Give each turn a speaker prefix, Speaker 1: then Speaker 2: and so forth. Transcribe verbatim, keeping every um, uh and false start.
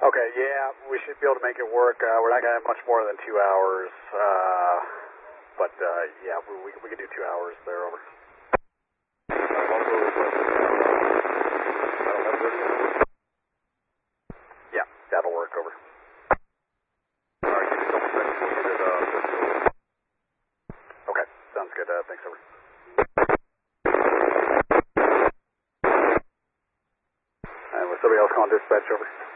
Speaker 1: Okay, yeah, we should be able to make it work. Uh, we're not going to have much more than two hours, uh, but uh, yeah, we, we, we can do two hours there, over. Yeah, that'll work, over. Okay, sounds good. Uh, thanks, over. And was somebody else calling dispatch, over?